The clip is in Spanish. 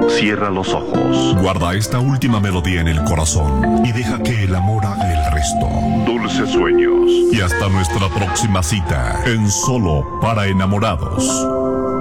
Cierra los ojos. Guarda esta última melodía en el corazón y deja que el amor haga el resto. Dulces sueños. Y hasta nuestra próxima cita en Solo para Enamorados.